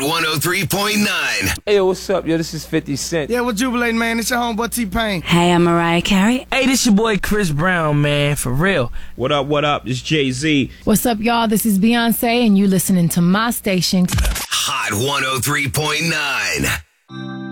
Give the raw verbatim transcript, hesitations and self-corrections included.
one oh three point nine. Hey, yo, what's up, yo? This is fifty Cent. Yeah, we're jubilating, man. It's your homeboy T-Pain. Hey, I'm Mariah Carey. Hey, this your boy Chris Brown, man, for real. What up, what up? It's Jay-Z. What's up, y'all? This is Beyonce, and you listening to my station. Hot one oh three point nine.